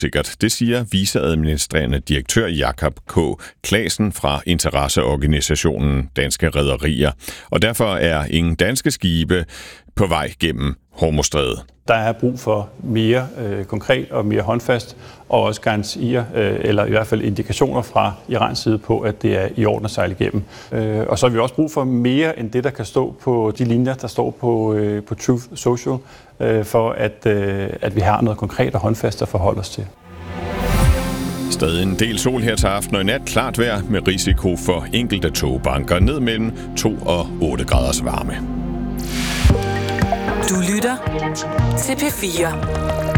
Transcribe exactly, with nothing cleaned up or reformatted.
Sikkert. Det siger viceadministrerende direktør Jakob K. Claesen fra interesseorganisationen Danske Rederier. Og derfor er ingen danske skibe på vej gennem Hormuzstrædet. Der er brug for mere øh, konkret og mere håndfast, og også garantier, øh, eller i hvert fald indikationer fra Irans side på, at det er i orden at sejle igennem. Øh, og så har vi også brug for mere end det, der kan stå på de linjer, der står på, øh, på Truth Social, øh, for at, øh, at vi har noget konkret og håndfast at forholde os til. Stadig en del sol her til aften og i nat. Klart vejr med risiko for enkelte togbanker ned mellem to og otte graders varme. Du lytter til P fire.